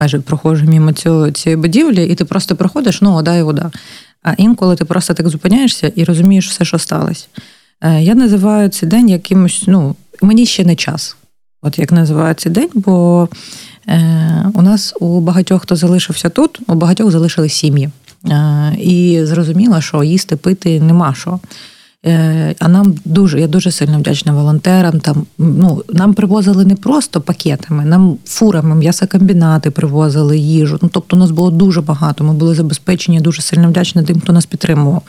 майже проходжу мимо цієї будівлі, і ти просто проходиш, вода і вода. А інколи ти просто так зупиняєшся і розумієш все, що сталося. Я називаю цей день якимось, мені ще не час. От як називаю цей день, бо у нас у багатьох, хто залишився тут, у багатьох залишили сім'ї. І зрозуміло, що їсти, пити нема що. А я дуже сильно вдячна волонтерам. Нам привозили не просто пакетами, нам фурами, м'ясокомбінати привозили їжу. Тобто у нас було дуже багато, ми були забезпечені, дуже сильно вдячні тим, хто нас підтримував.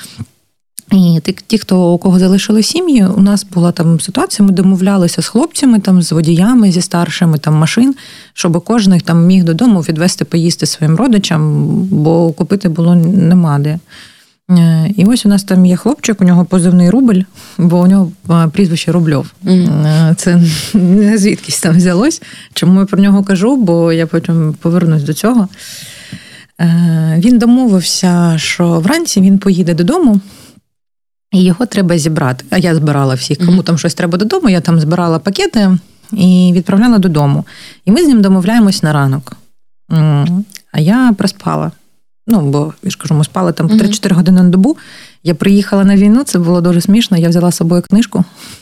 І ті, у кого залишили сім'ї, у нас була там ситуація, ми домовлялися з хлопцями, з водіями, зі старшими машин, щоб кожен міг додому відвезти поїсти своїм родичам, бо купити було нема де. І ось у нас там є хлопчик, у нього позивний Рубль, бо у нього прізвище Рубльов. Це не звідкись там взялось. Чому я про нього кажу, бо я потім повернусь до цього. Він домовився, що вранці він поїде додому, і його треба зібрати. А я збирала всіх, кому там щось треба додому, я там збирала пакети і відправляла додому. І ми з ним домовляємось на ранок. А я проспала. Бо, я ж кажу, ми спали там по 3-4 години на добу. Я приїхала на війну, це було дуже смішно. Я взяла з собою книжку.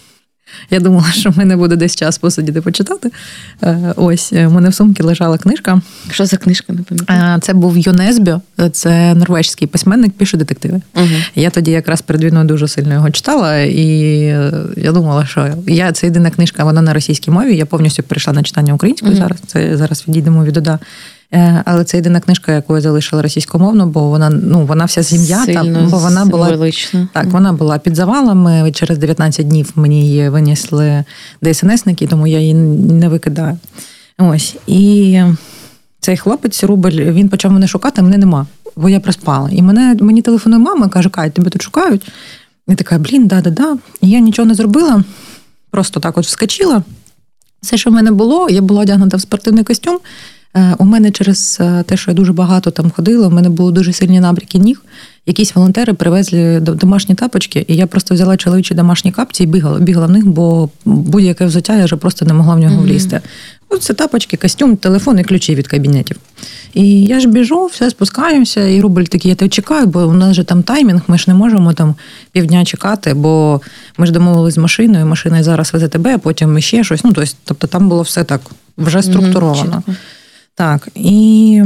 Я думала, що в мене буде десь час посидіти почитати. Ось, у мене в сумці лежала книжка. Що за книжка, не пам'ятаю? Це був Йон Есбьо, це норвежський письменник, пише детективи. Я тоді якраз перед війною дуже сильно його читала, і я думала, що це єдина книжка, вона на російській мові, я повністю перейшла на читання українською зараз, зараз відійдемо від ОДА. Але це єдина книжка, яку я залишила російськомовно, бо вона вся сім'я, бо вона була так, вона була під завалами. Через 19 днів мені її винесли ДСНСники, тому я її не викидаю. Ось. І цей хлопець Рубль, він почав мене шукати, а мене нема, бо я проспала. І мені телефонує мама, каже: Кать, тебе тут шукають. І така: да. І я нічого не зробила, просто так от вскочила. Все, що в мене було, я була одягнута в спортивний костюм. У мене через те, що я дуже багато там ходила, у мене були дуже сильні набряки ніг. Якісь волонтери привезли домашні тапочки, і я просто взяла чоловічі домашні капці і бігала в них, бо будь-яке взуття я вже просто не могла в нього влізти. Це тапочки, костюм, телефон і ключі від кабінетів. І я ж біжу, все, спускаюся, і Рубль такий: я тебе чекаю, бо у нас же там таймінг, ми ж не можемо там півдня чекати, бо ми ж домовились з машиною, машина зараз везе тебе, а потім ще щось. Тобто там було все так вже структуровано. Так, і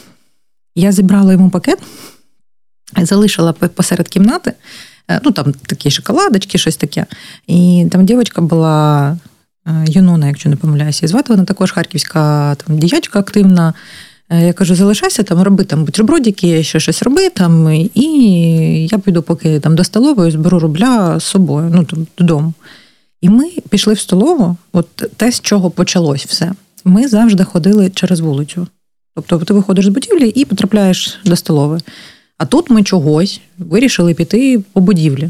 я зібрала йому пакет, залишила посеред кімнати, там такі шоколадочки, щось таке. І там дівчинка була, Юнона, якщо не помиляюся, і звати, вона також харківська діячка активна. Я кажу: залишайся там, роби там бутербродики, ще щось роби там, і я піду поки там до столової, зберу Рубля з собою, додому. І ми пішли в столову, от те, з чого почалось все. Ми завжди ходили через вулицю. Тобто ти виходиш з будівлі і потрапляєш до столової. А тут ми чогось вирішили піти по будівлі.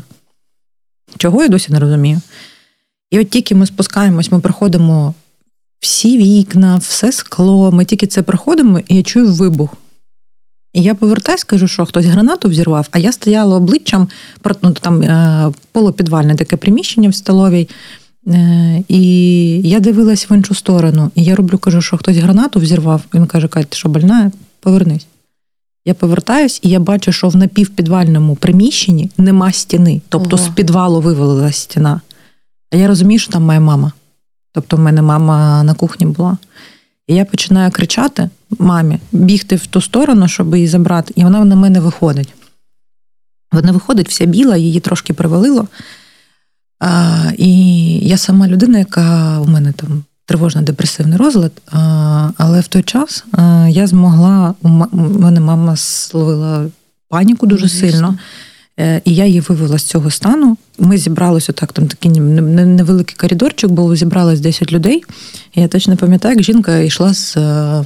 Чого, я досі не розумію. І от тільки ми спускаємось, ми проходимо всі вікна, все скло, ми тільки це проходимо, і я чую вибух. І я повертаюсь, кажу, що хтось гранату взірвав, а я стояла обличчям, там полупідвальне таке приміщення в столовій, і я дивилась в іншу сторону. І я кажу, що хтось гранату взірвав. Він каже: Кать, ти що, больна? Повернись. Я повертаюсь, і я бачу, що в напівпідвальному приміщенні нема стіни. Тобто з підвалу вивалилась стіна. А я розумію, що там моя мама. Тобто в мене мама на кухні була. І я починаю кричати мамі, бігти в ту сторону, щоб її забрати. І вона на мене виходить. Вона виходить вся біла, її трошки привалило. І я сама людина, яка у мене там тривожно-депресивний розлад, але в той час я змогла, у мене мама словила паніку дуже сильно, і я її вивела з цього стану. Ми зібралися отак, там такий невеликий коридорчик був, зібралось 10 людей. І я точно пам'ятаю, як жінка йшла з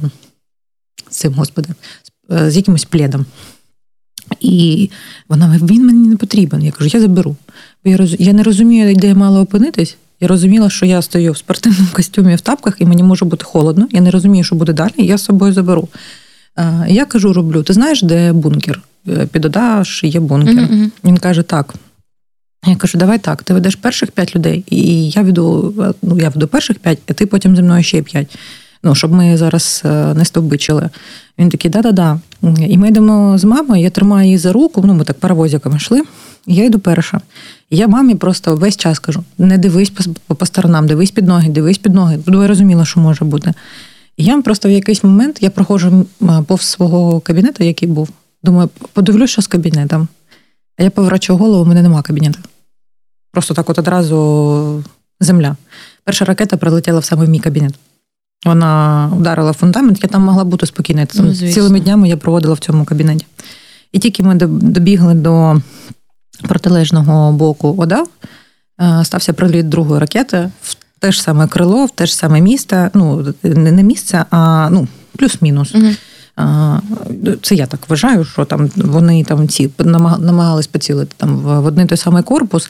якимось пледом. І вона: він мені не потрібен. Я кажу: я заберу. Я не розумію, де я мала опинитись. Я розуміла, що я стою в спортивному костюмі, в тапках, і мені може бути холодно. Я не розумію, що буде далі, і я з собою заберу. Я кажу Рублю: ти знаєш, де бункер? Під ОДА є бункер. Він каже: так. Я кажу: давай так, ти ведеш перших 5 людей, і я веду перших 5, а ти потім зі мною ще 5. щоб ми зараз не стовбичили. Він такий, да-да-да. І ми йдемо з мамою, я тримаю її за руку, ми так паровозиками йшли, і я йду перша. І я мамі просто весь час кажу, не дивись по сторонам, дивись під ноги, бо я розуміла, що може бути. І я просто в якийсь момент, я проходжу повз свого кабінету, який був, думаю, подивлюсь, що з кабінетом. А я поворачую голову, у мене нема кабінету. Просто так от одразу земля. Перша ракета прилетіла в саме мій кабінет. Вона ударила в фундамент, я там могла бути спокійна. Цілими днями я проводила в цьому кабінеті. І тільки ми добігли до протилежного боку ОДА, стався приліт другої ракети в те ж саме крило, в те ж саме місце. Не місце, а плюс-мінус. Угу. Це я так вважаю, що там вони там намагались поцілити там в один той самий корпус.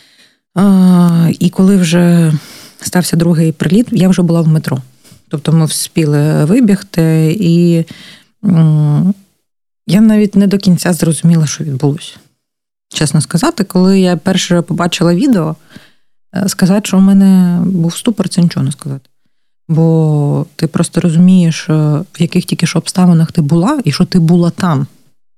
І коли вже стався другий приліт, я вже була в метро. Тобто ми вспіли вибігти, і я навіть не до кінця зрозуміла, що відбулося. Чесно сказати, коли я перше побачила відео, сказати, що в мене був ступор, це нічого не сказати. Бо ти просто розумієш, в яких тільки що обставинах ти була, і що ти була там.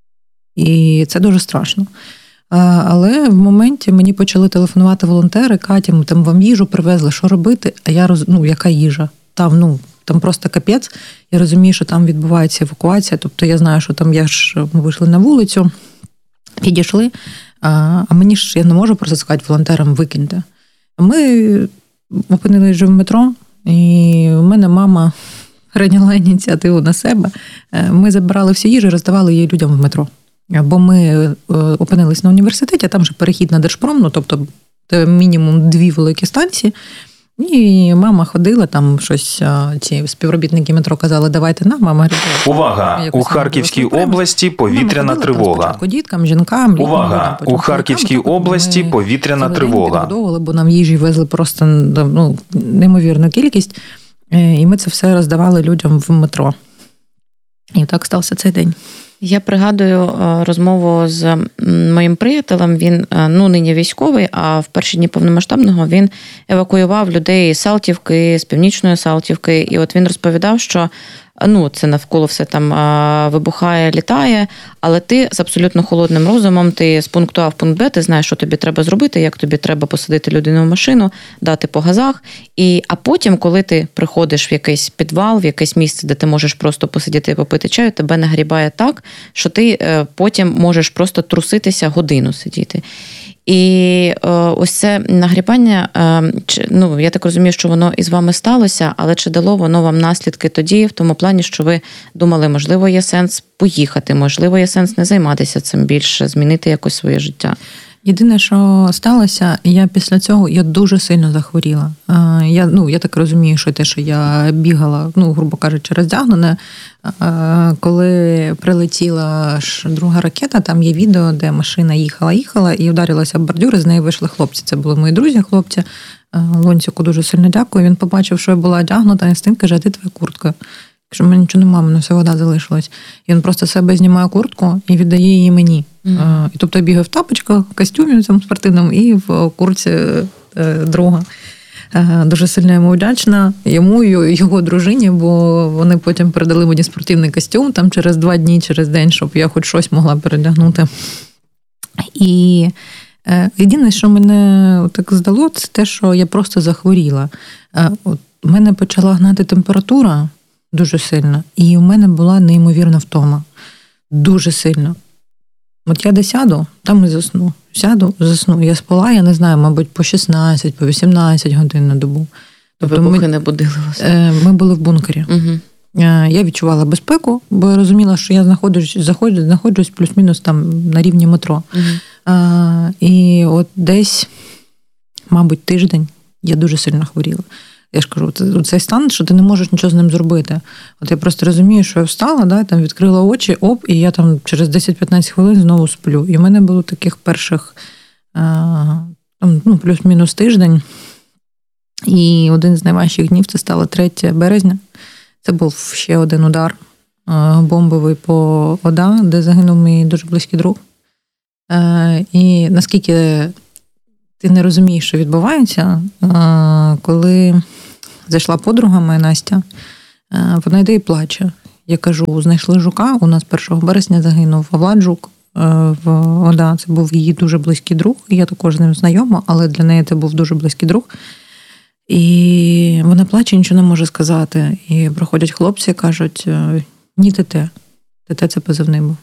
І це дуже страшно. Але в моменті мені почали телефонувати волонтери, Катя, ми там вам їжу привезли, що робити? А я яка їжа? Там просто капець. Я розумію, що там відбувається евакуація. Тобто я знаю, що там ми вийшли на вулицю, підійшли, а мені ж я не можу просто сказати волонтерам викиньте. Ми опинилися вже в метро, і у мене мама прийняла ініціативу на себе. Ми забирали всю їжу, роздавали її людям в метро. Бо ми опинились на університеті, а там же перехід на Держпром, тобто мінімум 2 великі станції. І мама ходила, там щось, ці співробітники метро казали, давайте нам, мама. Увага! У Харківській області повітряна тривога. Спочатку діткам, жінкам. Увага! У Харківській області повітряна тривога. Бо нам їжі везли просто неймовірну кількість. І ми це все роздавали людям в метро. І так стався цей день. Я пригадую розмову з моїм приятелем, він нині військовий, а в перші дні повномасштабного він евакуював людей з Салтівки, з Північної Салтівки, і от він розповідав, що це навколо все там вибухає, літає, але ти з абсолютно холодним розумом, ти з пункту А в пункт Б, ти знаєш, що тобі треба зробити, як тобі треба посадити людину в машину, дати по газах, а потім, коли ти приходиш в якийсь підвал, в якесь місце, де ти можеш просто посидіти і попити чаю, тебе нагрібає так, що ти потім можеш просто труситися, годину сидіти. І ось це нагрібання, я так розумію, що воно із вами сталося, але чи дало воно вам наслідки тоді, в тому плані, що ви думали, можливо, є сенс поїхати, можливо, є сенс не займатися цим більше, змінити якось своє життя? Єдине, що сталося, я після цього дуже сильно захворіла. Я так розумію, що те, що я бігала, грубо кажучи, роздягнена, коли прилетіла друга ракета, там є відео, де машина їхала і ударилася об бордюр, і з неї вийшли хлопці. Це були мої друзі, хлопці. Лонціку дуже сильно дякую. Він побачив, що я була одягнута, і з тим каже, а де твоя куртка? Якщо в мене нічого немає, мене вся вода залишилась. І він просто себе знімає куртку і віддає її мені. І тобто я бігаю в тапочках, в костюмі цьому спортивному і в куртці друга. Дуже сильно йому вдячна, йому і його дружині, бо вони потім передали мені спортивний костюм там через 2 дні, через день, щоб я хоч щось могла передягнути. І єдине, що мене так здало, це те, що я просто захворіла. У мене почала гнати температура дуже сильно, і у мене була неймовірна втома. Дуже сильно. От я де сяду, там і засну. Сяду, засну. Я спала, я не знаю, мабуть, по 16, по 18 годин на добу. Тобто вибухи не будили вас? Ми були в бункері. Угу. Я відчувала безпеку, бо я розуміла, що я знаходжусь плюс-мінус там на рівні метро. Угу. І от десь, мабуть, тиждень я дуже сильно хворіла. Я ж кажу, цей стан, що ти не можеш нічого з ним зробити. От я просто розумію, що я встала, там відкрила очі, і я там через 10-15 хвилин знову сплю. І в мене було таких перших плюс-мінус тиждень. І один з найважчих днів це стало 3 березня. Це був ще один удар бомбовий по ОДА, де загинув мій дуже близький друг. І наскільки ти не розумієш, що відбувається, коли зайшла подруга моя Настя, Вона йде і плаче. Я кажу, знайшли жука, у нас 1 березня загинув Влад Жук. Це був її дуже близький друг, я також з ним знайома, але для неї це був дуже близький друг. І вона плаче, нічого не може сказати. І проходять хлопці, кажуть, ні, ТТ. ТТ – це позивний був.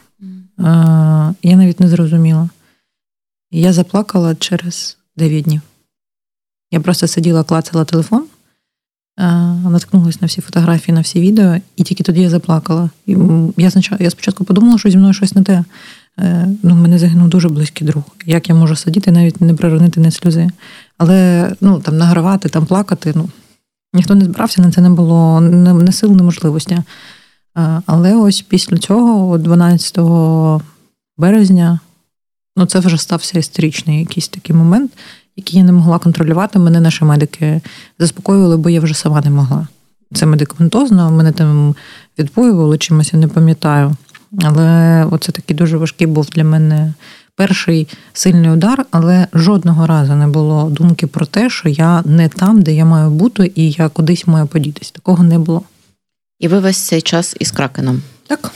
Я навіть не зрозуміла. Я заплакала через 9 днів. Я просто сиділа, клацала телефон, наткнулася на всі фотографії, на всі відео, і тільки тоді я заплакала. І я спочатку подумала, що зі мною щось не те. Мене загинув дуже близький друг. Як я можу сидіти, навіть не проронити ні сльози. Але там награвати, там плакати, ніхто не збирався, на це не було ні сил, ні можливості. Але ось після цього, 12 березня, це вже стався історичний якийсь такий момент, який я не могла контролювати. Мене наші медики заспокоювали, бо я вже сама не могла. Це медикаментозно, мене там відпоювали чимось, я не пам'ятаю. Але оце такий дуже важкий був для мене перший сильний удар, але жодного разу не було думки про те, що я не там, де я маю бути, і я кудись маю подітись. Такого не було. І ви весь цей час із Кракеном? Так.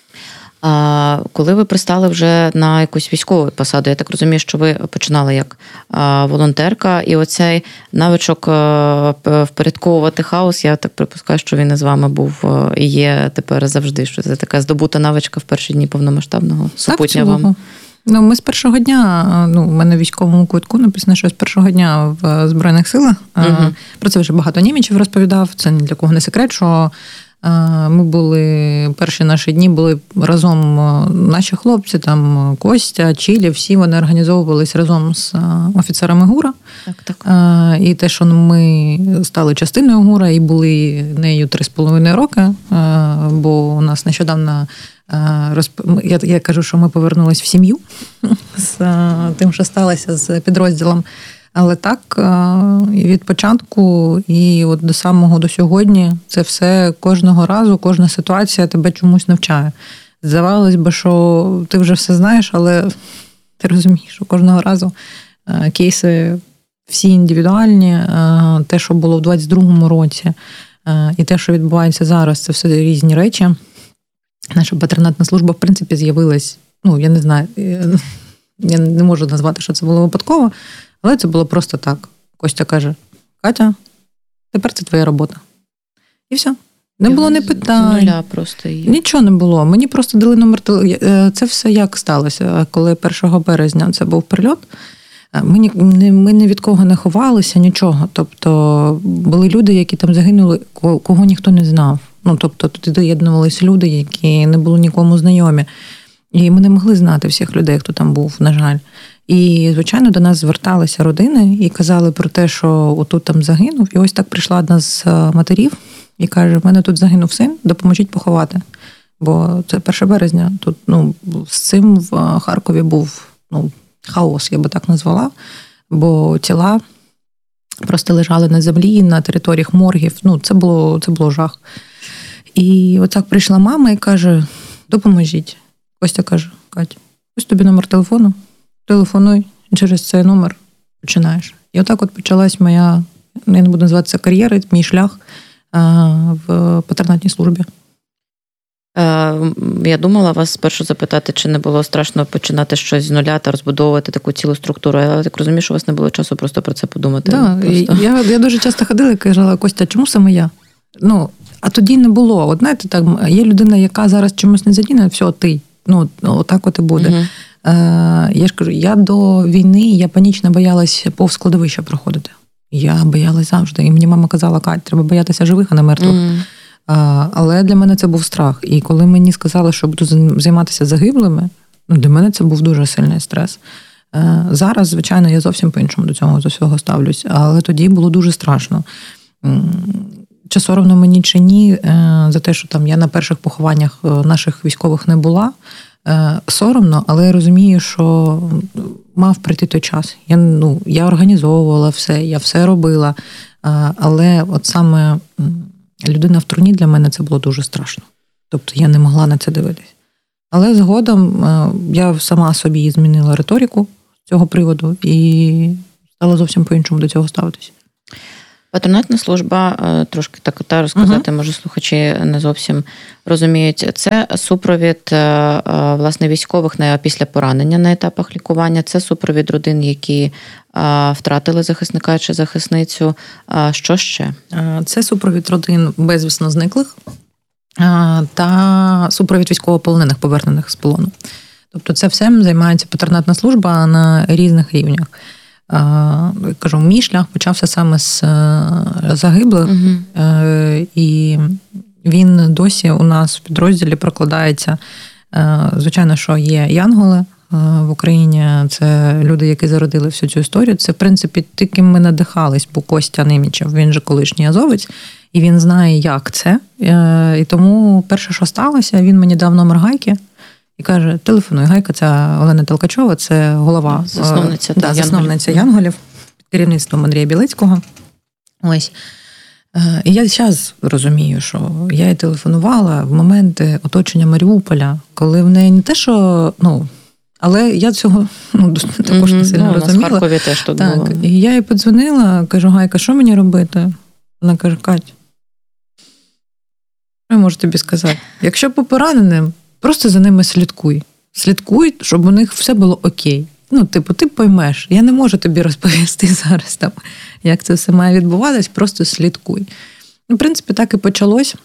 А коли ви пристали вже на якусь військову посаду, я так розумію, що ви починали як волонтерка, і оцей навичок впорядковувати хаос, я так припускаю, що він із вами був і є тепер завжди, що це така здобута навичка в перші дні повномасштабного супутня вам. Ми з першого дня, у мене в військовому квитку написано, що з першого дня в Збройних силах, про це вже багато німічів розповідав, це ні для кого не секрет, що ми були, перші наші дні були разом, наші хлопці, там Костя, Чілі, всі вони організовувались разом з офіцерами ГУРа. Так. І те, що ми стали частиною ГУРа і були нею 3,5 роки, бо у нас нещодавно, я кажу, що ми повернулись в сім'ю з тим, що сталося з підрозділом. Але так, від початку і от до сьогодні це все кожного разу, кожна ситуація тебе чомусь навчає. Здавалось би, що ти вже все знаєш, але ти розумієш, що кожного разу кейси всі індивідуальні, те, що було в 22-му році, і те, що відбувається зараз, це все різні речі. Наша патронатна служба, в принципі, з'явилась, я не знаю, я не можу назвати, що це було випадково, але це було просто так. Костя каже, Катя, тепер це твоя робота. І все. Не було ні питань. Нуля просто. Нічого не було. Мені просто дали номер телефону. Це все як сталося. Коли 1 березня це був прильот, ми ні від кого не ховалися, нічого. Тобто були люди, які там загинули, кого ніхто не знав. Тобто туди доєднувалися люди, які не були нікому знайомі. І ми не могли знати всіх людей, хто там був, на жаль. І, звичайно, до нас зверталися родини і казали про те, що отут там загинув. І ось так прийшла одна з матерів і каже, в мене тут загинув син, допоможіть поховати. Бо це 1 березня. Тут, з цим в Харкові був, хаос, я би так назвала. Бо тіла просто лежали на землі, на територіях моргів. Це було жах. І отак прийшла мама і каже, допоможіть. Костя каже, Кать, ось тобі номер телефону, телефонуй, через цей номер починаєш. І отак от почалась моя, я не буду називати це кар'єра, мій шлях в патронатній службі. Я думала вас спершу запитати, чи не було страшно починати щось з нуля та розбудовувати таку цілу структуру. Я так розумію, що у вас не було часу просто про це подумати. Так, я дуже часто ходила і казала, Костя, чому саме я? А тоді не було. От знаєте, так, є людина, яка зараз чимось не задіне, все, ти. Отак от і буде. Угу. Я ж кажу, я до війни, я панічно боялась повз складовища проходити. Я боялась завжди. І мені мама казала, Кать, треба боятися живих, а не мертвих. Угу. Але для мене це був страх. І коли мені сказали, що буду займатися загиблими, для мене це був дуже сильний стрес. Зараз, звичайно, я зовсім по-іншому до всього ставлюсь. Але тоді було дуже страшно. Чи соромно мені, чи ні, за те, що там я на перших похованнях наших військових не була. Соромно, але я розумію, що мав прийти той час. Я організовувала все, я все робила. Але от саме людина в труні для мене це було дуже страшно. Тобто я не могла на це дивитись. Але згодом я сама собі змінила риторику з цього приводу і стала зовсім по-іншому до цього ставитись. Патронатна служба, трошки так розказати, може слухачі не зовсім розуміють, це супровід, власне, військових після поранення на етапах лікування, це супровід родин, які втратили захисника чи захисницю. Що ще? Це супровід родин безвісно зниклих та супровід військовополонених, повернених з полону. Тобто це всім займається патронатна служба на різних рівнях. Кажу, мій шлях почався саме з загиблих, і він досі у нас в підрозділі прокладається. Звичайно, що є янголи в Україні, це люди, які зародили всю цю історію. Це, в принципі, ким ми надихались, бо Костя Немічев, він же колишній азовець, і він знає, як це. І тому перше, що сталося, він мені дав номер Гайки, і каже, телефонуй. Гайка, це Олена Толкачова, це голова, засновниця Янголів під керівництвом Андрія Білицького. Ось. І я зараз розумію, що я їй телефонувала в моменти оточення Маріуполя, коли в неї не те, що, але я цього також не сильно розуміла. В Харкові теж тут було. І я їй подзвонила, кажу, Гайка, що мені робити? Вона каже, Кать, що я можу тобі сказати? Якщо по пораненим, просто за ними слідкуй. Слідкуй, щоб у них все було окей. Ти поймеш. Я не можу тобі розповісти зараз, як це все має відбуватись, просто слідкуй. В принципі, так і почалось.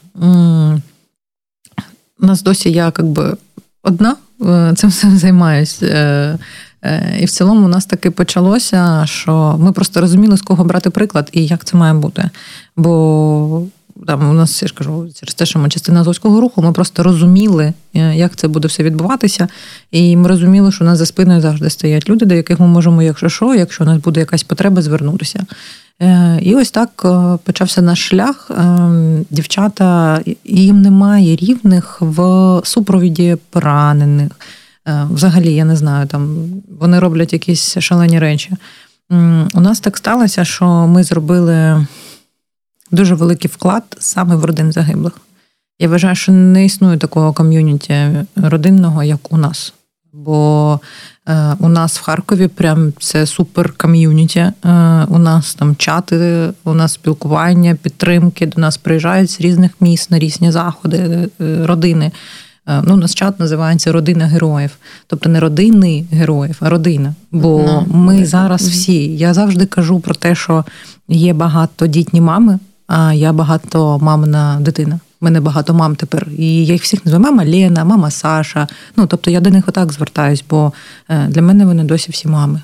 У нас досі я одна цим всім займаюся. І в цілому у нас таки почалося, що ми просто розуміли, з кого брати приклад і як це має бути. Бо у нас, я ж кажу, через те, що ми частина Азовського руху, ми просто розуміли, як це буде все відбуватися, і ми розуміли, що у нас за спиною завжди стоять люди, до яких ми можемо, якщо у нас буде якась потреба, звернутися. І ось так почався наш шлях. Дівчата, їм немає рівних в супровіді поранених. Взагалі, я не знаю, вони роблять якісь шалені речі. У нас так сталося, що ми зробили дуже великий вклад саме в родин загиблих. Я вважаю, що не існує такого ком'юніті родинного, як у нас. Бо у нас в Харкові прям це супер ком'юніті. У нас там чати, у нас спілкування, підтримки. До нас приїжджають з різних міст на різні заходи, родини. У нас чат називається «Родина героїв». Тобто не родини героїв, а родина. Бо ми зараз всі. Я завжди кажу про те, що є багатодітні мами, а я багатомамна дитина. У мене багато мам тепер. І я їх всіх називаю мама Лена, мама Саша. Тобто я до них отак звертаюсь, бо для мене вони досі всі мами.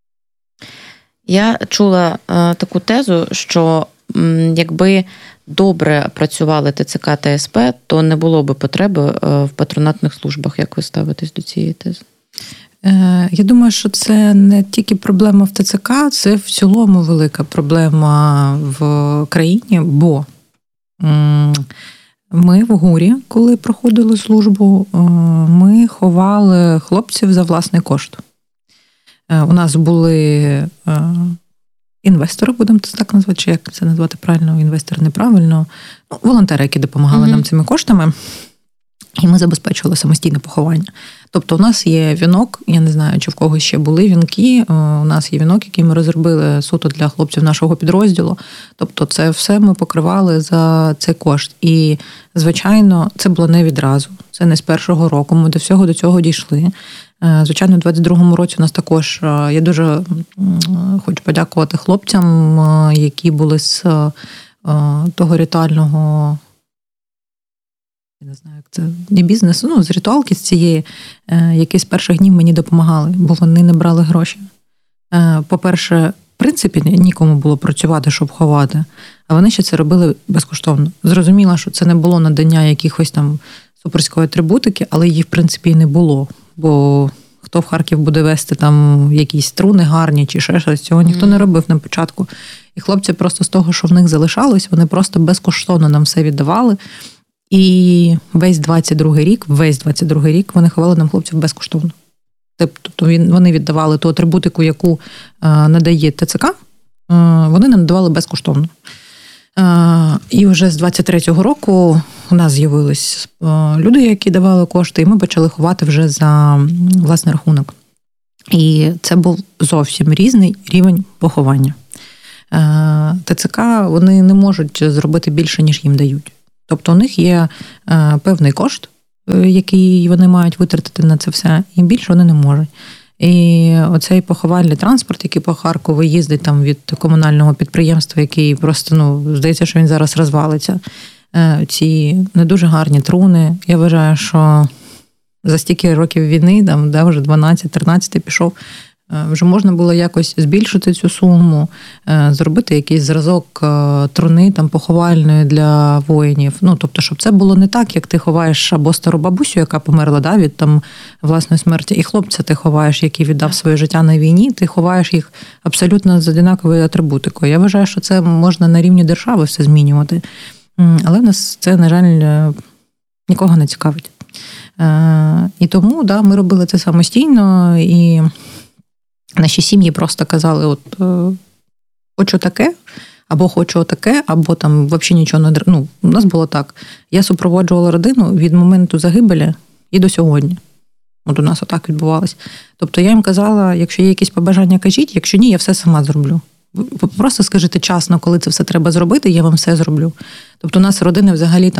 Я чула таку тезу, що якби добре працювали ТЦК та СП, то не було би потреби в патронатних службах. Як ви ставитесь до цієї тези? Я думаю, що це не тільки проблема в ТЦК, це в цілому велика проблема в країні, бо ми в ГУРі, коли проходили службу, ми ховали хлопців за власний кошт. У нас були інвестори, будемо це так назвати, чи як це назвати правильно, інвестори неправильно, волонтери, які допомагали нам цими коштами, і ми забезпечували самостійне поховання. Тобто у нас є вінок, я не знаю, чи в когось ще були вінки, у нас є вінок, який ми розробили суто для хлопців нашого підрозділу. Тобто це все ми покривали за цей кошт. І, звичайно, це було не відразу. Це не з першого року, ми до всього до цього дійшли. Звичайно, у 22-му році у нас також, я дуже хочу подякувати хлопцям, які були з того ритуального, я не знаю, як це, не бізнесу, з ритуалки з цієї, які з перших днів мені допомагали, бо вони не брали гроші. По-перше, в принципі, нікому було працювати, щоб ховати, а вони ще це робили безкоштовно. Зрозуміло, що це не було надання якихось там суперської атрибутики, але її, в принципі, і не було. Бо хто в Харків буде вести там якісь струни гарні чи ще щось, цього ніхто не робив на початку. І хлопці просто з того, що в них залишалось, вони просто безкоштовно нам все віддавали. І весь 22 рік вони ховали нам хлопців безкоштовно. Тобто вони віддавали ту атрибутику, яку надає ТЦК, вони нам давали безкоштовно. І вже з 23-го року у нас з'явились люди, які давали кошти, і ми почали ховати вже за власний рахунок. І це був зовсім різний рівень поховання. ТЦК, вони не можуть зробити більше, ніж їм дають. Тобто у них є певний кошт, який вони мають витратити на це все, і більше вони не можуть. І оцей поховальний транспорт, який по Харкову їздить там від комунального підприємства, який просто, здається, що він зараз розвалиться. Ці не дуже гарні труни. Я вважаю, що за стільки років війни, вже 12-13 пішов, вже можна було якось збільшити цю суму, зробити якийсь зразок труни поховальної для воїнів. Тобто, щоб це було не так, як ти ховаєш або стару бабусю, яка померла від власної смерті, і хлопця ти ховаєш, який віддав своє життя на війні, ти ховаєш їх абсолютно з однаковою атрибутикою. Я вважаю, що це можна на рівні держави все змінювати. Але в нас це, на жаль, нікого не цікавить. І тому, ми робили це самостійно, і наші сім'ї просто казали, хочу таке, або хочу таке, або взагалі нічого не... У нас було так. Я супроводжувала родину від моменту загибелі і до сьогодні. У нас отак відбувалось. Тобто я їм казала, якщо є якісь побажання, кажіть, якщо ні, я все сама зроблю. Просто скажіть чесно, коли це все треба зробити, я вам все зроблю. Тобто у нас родини взагалі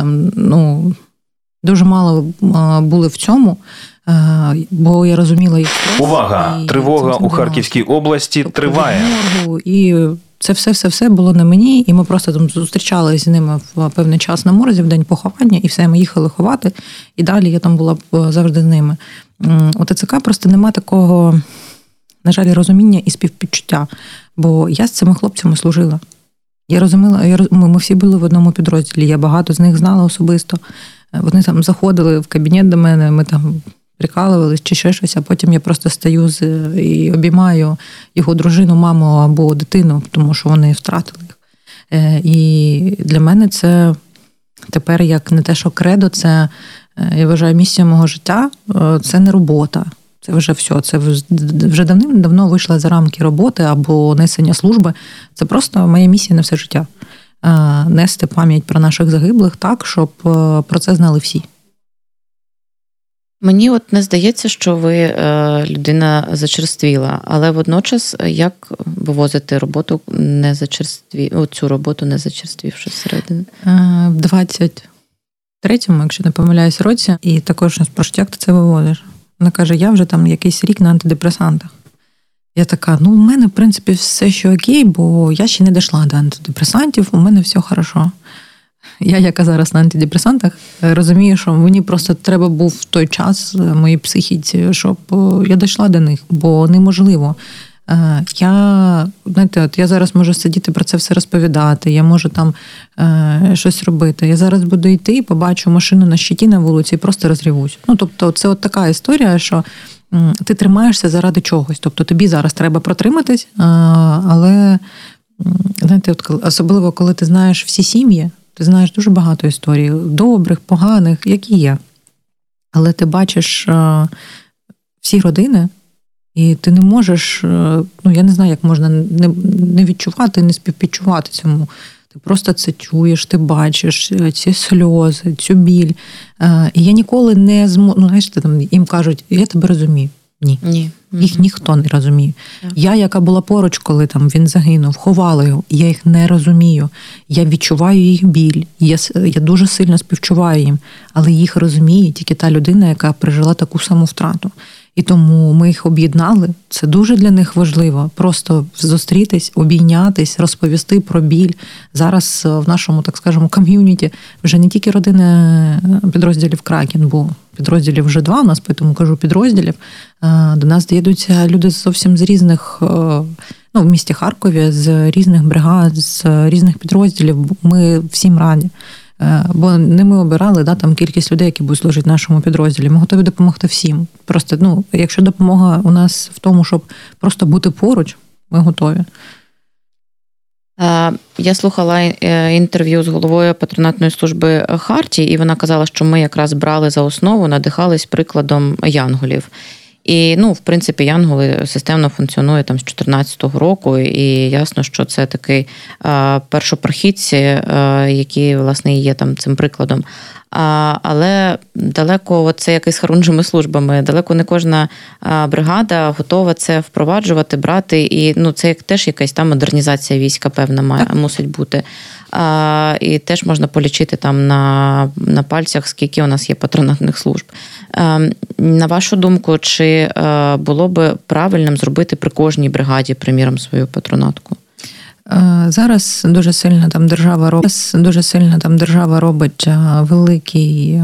дуже мало були в цьому, бо я розуміла їх стрес. Увага! Тривога у Харківській області триває. І це все було на мені, і ми просто зустрічалися з ними в певний час на морзі, в день поховання, і все, ми їхали ховати, і далі я там була завжди з ними. У ТЦК просто нема такого, на жаль, розуміння і співпідчуття, бо я з цими хлопцями служила. Я розуміла, ми всі були в одному підрозділі, я багато з них знала особисто. Вони заходили в кабінет до мене, ми прикалувались чи ще щось, а потім я просто стою і обіймаю його дружину, маму або дитину, тому що вони втратили їх. І для мене це тепер як не те, що кредо, це, я вважаю, місія мого життя, це не робота. Це вже все, це вже давним-давно вийшло за рамки роботи або несення служби. Це просто моя місія на все життя. Нести пам'ять про наших загиблих так, щоб про це знали всі. Мені не здається, що ви людина зачерствіла, але водночас як вивозити роботу цю роботу не зачерствівши зсередини? В 23-му, якщо не помиляюсь, році, і також нас спрашують, як ти це вивозиш? Вона каже, я вже якийсь рік на антидепресантах. Я така, у мене, в принципі, все ще окей, бо я ще не дійшла до антидепресантів, у мене все хорошо. Я, яка зараз на антидепресантах, розумію, що мені просто треба був в той час моїй психіці, щоб я дійшла до них, бо неможливо. Я зараз можу сидіти про це все розповідати, я можу щось робити. Я зараз буду йти, побачу машину на щиті на вулиці і просто розрівусь. Тобто це така історія, що ти тримаєшся заради чогось. Тобто тобі зараз треба протриматись, але особливо, коли ти знаєш всі сім'ї, ти знаєш дуже багато історій, добрих, поганих, які є. Але ти бачиш всі родини, і ти не можеш, я не знаю, як можна не відчувати, не співпідчувати цьому. Ти просто це чуєш, ти бачиш ці сльози, цю біль. І я ніколи не зможу, їм кажуть, я тебе розумію. Ні. Їх ніхто не розуміє. Я, яка була поруч, коли він загинув, ховала його, я їх не розумію. Я відчуваю їх біль, я дуже сильно співчуваю їм, але їх розуміє тільки та людина, яка пережила таку саму втрату. І тому ми їх об'єднали. Це дуже для них важливо. Просто зустрітись, обійнятись, розповісти про біль. Зараз в нашому, так скажемо, ком'юніті вже не тільки родини підрозділів Кракен, бо підрозділів вже 2 у нас, тому кажу підрозділів. До нас доїдуться люди зовсім з різних, в місті Харкові, з різних бригад, з різних підрозділів. Ми всім раді. Бо не ми обирали кількість людей, які будуть служити в нашому підрозділі. Ми готові допомогти всім. Просто, якщо допомога у нас в тому, щоб просто бути поруч, ми готові. Я слухала інтерв'ю з головою патронатної служби Харті, і вона казала, що ми якраз брали за основу, надихались прикладом янголів. І, в принципі, янголи системно функціонує з 14-го року, і ясно, що це такий першопрохідці, які, власне, є цим прикладом. Але далеко, це як і з хорунжими службами, далеко не кожна бригада готова це впроваджувати, брати, і це теж якась там модернізація війська певна мусить бути. І теж можна полічити там на пальцях, скільки у нас є патронатних служб. На вашу думку, чи було би правильним зробити при кожній бригаді, приміром, свою патронатку? Зараз дуже сильно там держава робить великий,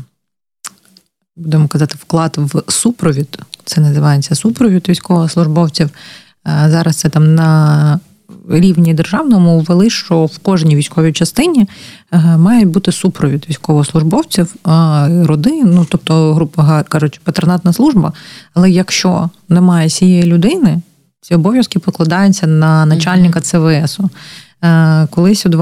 будемо казати, вклад в супровід. Це називається супровід військовослужбовців. Зараз це там на рівні державному ввели, що в кожній військовій частині має бути супровід військовослужбовців, родин, тобто, грубо кажучи, патронатна служба. Але якщо немає цієї людини, ці обов'язки покладаються на начальника ЦВСу. Колись у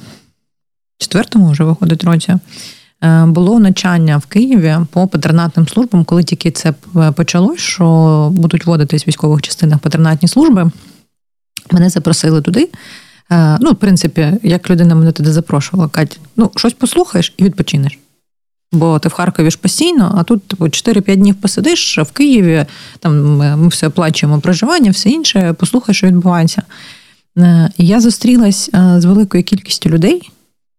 24-му вже виходить році, було навчання в Києві по патронатним службам, коли тільки це почалось, що будуть вводитись в військових частинах патронатні служби. Мене запросили туди. В принципі, як людина мене туди запрошувала, Кать, щось послухаєш і відпочинеш. Бо ти в Харкові ж постійно, а тут 4-5 днів посидиш в Києві, там ми все оплачуємо проживання, все інше, послухай, що відбувається. І я зустрілась з великою кількістю людей,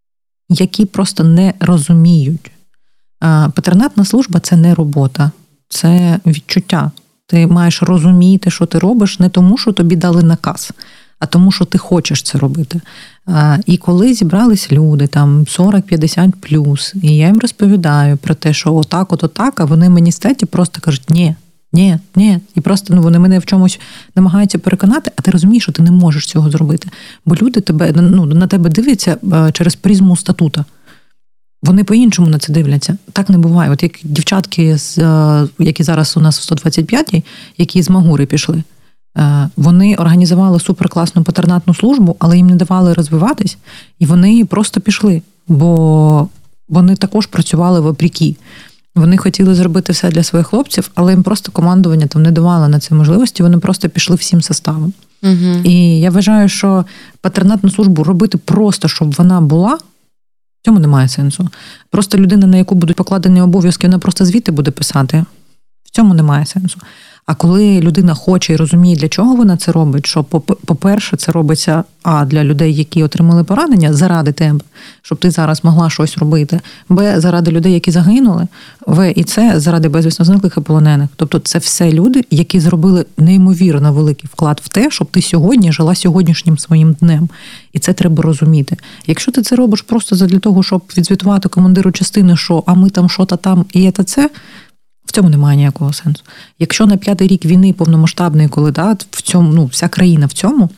які просто не розуміють. Патронатна служба – це не робота, це відчуття. Ти маєш розуміти, що ти робиш, не тому, що тобі дали наказ, а тому, що ти хочеш це робити. І коли зібрались люди, там 40-50 плюс, і я їм розповідаю про те, що отак, а вони мені статі просто кажуть, ні. І просто вони мене в чомусь намагаються переконати, а ти розумієш, що ти не можеш цього зробити. Бо люди на тебе дивляться через призму статута. Вони по-іншому на це дивляться. Так не буває. От як дівчатки, які зараз у нас в 125-й, які з Магури пішли, вони організували суперкласну патронатну службу, але їм не давали розвиватись, і вони просто пішли, бо вони також працювали вопреки. Вони хотіли зробити все для своїх хлопців, але їм просто командування там не давало на це можливості, вони просто пішли всім составом. Угу. І я вважаю, що патронатну службу робити просто, щоб вона була, в цьому немає сенсу. Просто людина, на яку будуть покладені обов'язки, вона просто звіти буде писати. В цьому немає сенсу. А коли людина хоче і розуміє, для чого вона це робить, що, по-перше, це робиться для людей, які отримали поранення, заради тебе, щоб ти зараз могла щось робити, б, заради людей, які загинули, в, і це заради безвісно зниклих і полонених. Тобто це все люди, які зробили неймовірно великий вклад в те, щоб ти сьогодні жила сьогоднішнім своїм днем. І це треба розуміти. Якщо ти це робиш просто для того, щоб відзвітувати командиру частини, що а ми там що-то там і це, в цьому немає ніякого сенсу. Якщо на 5-й рік війни повномасштабної, коли в цьому, вся країна в цьому,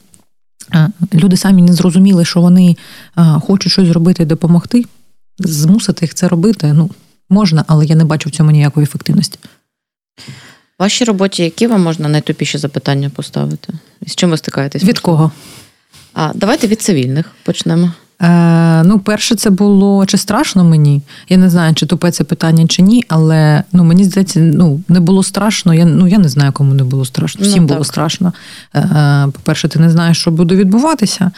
люди самі не зрозуміли, що вони хочуть щось зробити і допомогти, змусити їх це робити, можна, але я не бачу в цьому ніякої ефективності. В вашій роботі які вам можна найтупіші запитання поставити? З чим ви стикаєтесь? Від кого? Давайте від цивільних почнемо. Перше, це було, чи страшно мені? Я не знаю, чи тупе це питання, чи ні, але, мені здається, не було страшно. Я не знаю, кому не було страшно. Всім було страшно. По-перше, ти не знаєш, що буде відбуватися.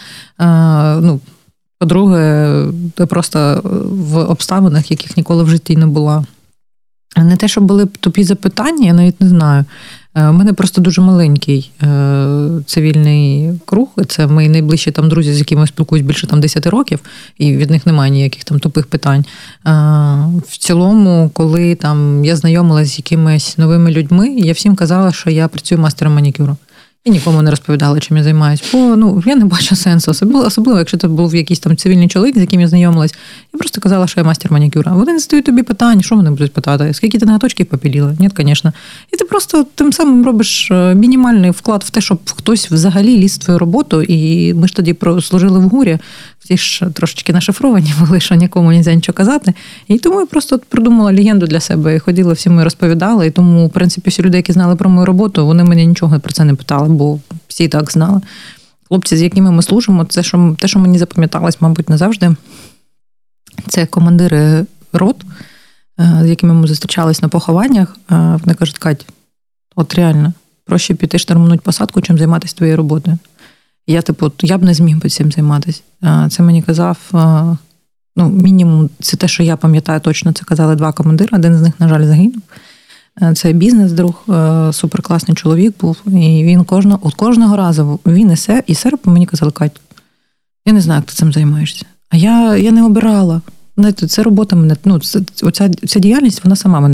По-друге, ти просто в обставинах, яких ніколи в житті не була. Не те, що були тупі запитання, я навіть не знаю. У мене просто дуже маленький цивільний круг. Це мої найближчі там друзі, з якими я спілкуюсь більше 10 років, і від них немає ніяких там тупих питань. В цілому, коли там я знайомилася з якимись новими людьми, я всім казала, що я працюю мастером манікюру. І нікому не розповідала, чим я займаюся. Бо я не бачу сенсу. Особливо, якщо це був якийсь там цивільний чоловік, з яким я знайомилась. Я просто казала, що я мастер манікюра. Вони не задають тобі питань, що вони будуть питати? Скільки ти ноготочки попілила? Ні, звісно. І ти просто тим самим робиш мінімальний вклад в те, щоб хтось взагалі ліз в твою роботу. І ми ж тоді служили в ГУРі. Всі ж трошечки нашифровані були, що нікому не можна нічого казати. І тому я просто придумала легенду для себе і ходила, всім і розповідала. І тому, в принципі, всі люди, які знали про мою роботу, вони мене нічого про це не питали, бо всі і так знали. Хлопці, з якими ми служимо, те, що мені запам'яталось, мабуть, назавжди, це командири рот, з якими ми зустрічались на похованнях. Вони кажуть, Кать, от реально, проще піти штурмануть посадку, чим займатися твоєю роботою. Я б не зміг би цим займатися. Це мені казав мінімум, це те, що я пам'ятаю точно, це казали 2 командири, один з них, на жаль, загинув. Це бізнес-друг, суперкласний чоловік був, і він кожного разу він і серп мені казали: Кать, я не знаю, як ти цим займаєшся. А я не обирала. Знаєте, це робота мене, ця діяльність, вона сама мене